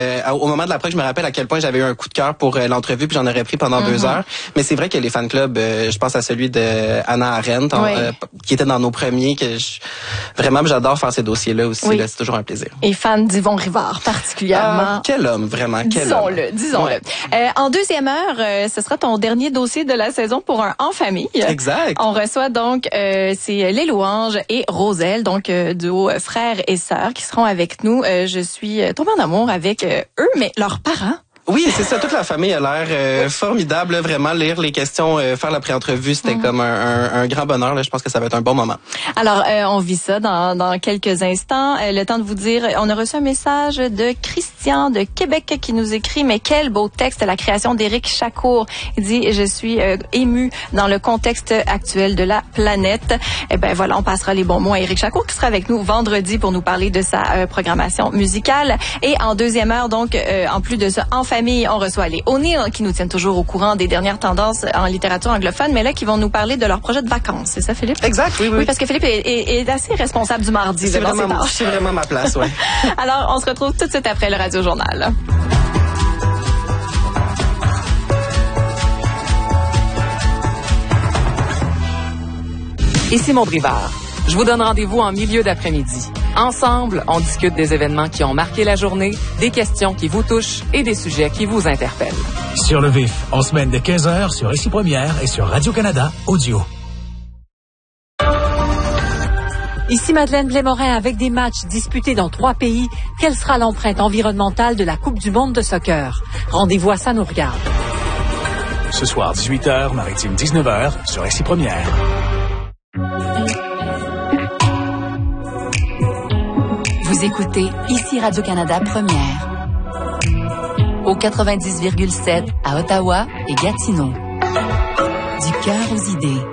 Au moment de l'après, je me rappelle à quel point j'avais eu un coup de cœur pour l'entrevue, puis j'en aurais pris pendant 2 heures. Mais c'est vrai que les fan clubs, je pense à celui de Hannah Arendt, qui était dans nos premiers, vraiment j'adore faire ces dossiers-là aussi. Là, c'est toujours un plaisir. Et fan d'Yvon Rivard particulièrement. Quel homme, vraiment, quel homme. Disons-le. En deuxième heure, ce sera ton dernier dossier de la saison pour un En Famille. Exact. On reçoit donc c'est Les Louanges et Roselle, donc duo frères et sœurs qui seront avec nous. Je suis tombée en amour avec eux, mais leurs parents. Oui, c'est ça. Toute la famille a l'air formidable. Là, vraiment, lire les questions, faire la pré-entrevue, c'était comme un grand bonheur. Là. Je pense que ça va être un bon moment. Alors, on vit ça dans quelques instants. Le temps de vous dire, on a reçu un message de Christian de Québec qui nous écrit « Mais quel beau texte, la création d'Éric Chacour. » Il dit « Je suis ému dans le contexte actuel de la planète. » Eh ben voilà, on passera les bons mots à Éric Chacour qui sera avec nous vendredi pour nous parler de sa programmation musicale. Et en deuxième heure, donc, en plus de ça, en famille, on reçoit les O'Neill qui nous tiennent toujours au courant des dernières tendances en littérature anglophone, mais là, qui vont nous parler de leur projet de vacances. C'est ça, Philippe? Exact, oui. Oui, parce que Philippe est assez responsable du mardi. C'est vraiment ma place, ouais. Alors, on se retrouve tout de suite après le Radio Journal. Ici Maud Rivard. Je vous donne rendez-vous en milieu d'après-midi. Ensemble, on discute des événements qui ont marqué la journée, des questions qui vous touchent et des sujets qui vous interpellent. Sur le vif, en semaine de 15h sur Ici Première et sur Radio-Canada Audio. Ici Madeleine Blais-Morin avec des matchs disputés dans 3 pays. Quelle sera l'empreinte environnementale de la Coupe du monde de soccer? Rendez-vous à Ça nous regarde. Ce soir, 18h, Maritime 19h sur Ici Première. Vous écoutez Ici Radio-Canada Première. Au 90,7 à Ottawa et Gatineau. Du cœur aux idées.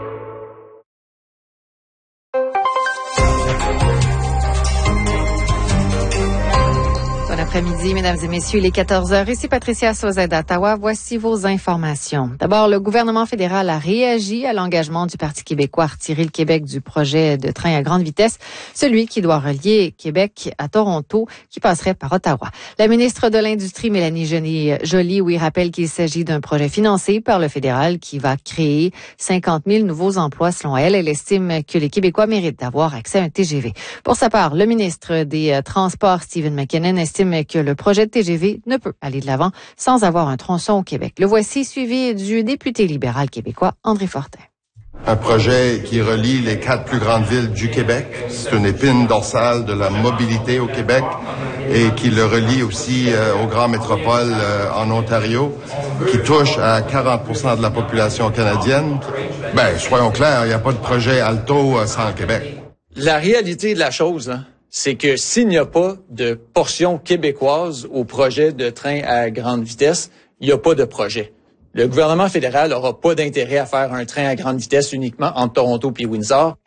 Bon après-midi, mesdames et messieurs, il est 14h. Ici Patricia Sauzet d'Ottawa. Voici vos informations. D'abord, le gouvernement fédéral a réagi à l'engagement du Parti québécois à retirer le Québec du projet de train à grande vitesse, celui qui doit relier Québec à Toronto, qui passerait par Ottawa. La ministre de l'Industrie, Mélanie Joly, rappelle qu'il s'agit d'un projet financé par le fédéral qui va créer 50 000 nouveaux emplois selon elle. Elle estime que les Québécois méritent d'avoir accès à un TGV. Pour sa part, le ministre des Transports, Stephen McKinnon, estime que le projet de TGV ne peut aller de l'avant sans avoir un tronçon au Québec. Le voici suivi du député libéral québécois André Fortin. Un projet qui relie les 4 plus grandes villes du Québec. C'est une épine dorsale de la mobilité au Québec et qui le relie aussi aux grandes métropoles en Ontario, qui touche à 40% de la population canadienne. Ben, soyons clairs, il n'y a pas de projet Alto sans le Québec. La réalité de la chose, hein, c'est que s'il n'y a pas de portion québécoise au projet de train à grande vitesse, il n'y a pas de projet. Le gouvernement fédéral n'aura pas d'intérêt à faire un train à grande vitesse uniquement entre Toronto et Windsor.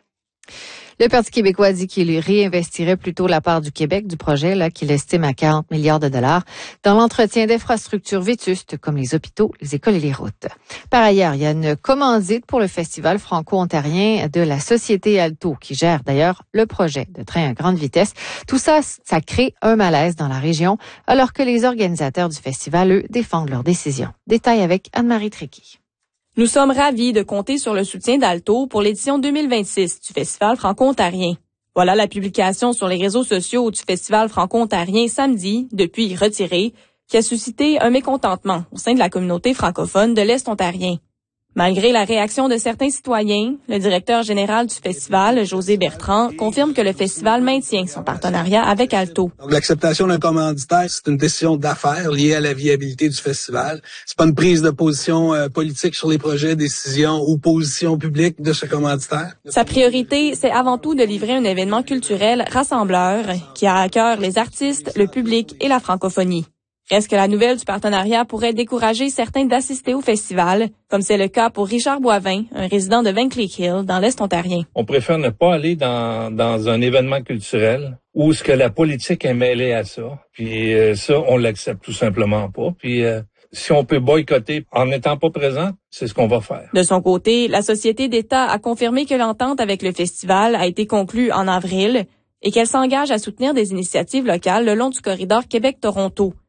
Le Parti québécois dit qu'il réinvestirait plutôt la part du Québec du projet, là, qu'il estime à 40 milliards de dollars, dans l'entretien d'infrastructures vétustes comme les hôpitaux, les écoles et les routes. Par ailleurs, il y a une commandite pour le festival franco-ontarien de la Société Alto, qui gère d'ailleurs le projet de train à grande vitesse. Tout ça, ça crée un malaise dans la région, alors que les organisateurs du festival, eux, défendent leur décision. Détail avec Anne-Marie Tréqui. Nous sommes ravis de compter sur le soutien d'Alto pour l'édition 2026 du Festival franco-ontarien. Voilà la publication sur les réseaux sociaux du Festival franco-ontarien samedi, depuis retiré, qui a suscité un mécontentement au sein de la communauté francophone de l'Est ontarien. Malgré la réaction de certains citoyens, le directeur général du festival, José Bertrand, confirme que le festival maintient son partenariat avec Alto. Donc, l'acceptation d'un commanditaire, c'est une décision d'affaires liée à la viabilité du festival. C'est pas une prise de position politique sur les projets, décisions ou position publique de ce commanditaire. Sa priorité, c'est avant tout de livrer un événement culturel rassembleur qui a à cœur les artistes, le public et la francophonie. Reste que la nouvelle du partenariat pourrait décourager certains d'assister au festival, comme c'est le cas pour Richard Boivin, un résident de Vankleek Hill, dans l'Est ontarien. On préfère ne pas aller dans un événement culturel où ce que la politique est mêlée à ça. Puis ça, on l'accepte tout simplement pas. Puis si on peut boycotter en n'étant pas présent, c'est ce qu'on va faire. De son côté, la Société d'État a confirmé que l'entente avec le festival a été conclue en avril et qu'elle s'engage à soutenir des initiatives locales le long du corridor Québec-Toronto.